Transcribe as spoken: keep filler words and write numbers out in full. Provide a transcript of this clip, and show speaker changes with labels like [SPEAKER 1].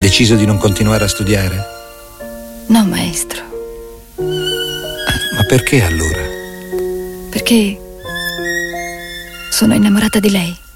[SPEAKER 1] deciso di non continuare a studiare?
[SPEAKER 2] No, maestro.
[SPEAKER 1] Ma perché allora?
[SPEAKER 2] Perché sono innamorata di lei.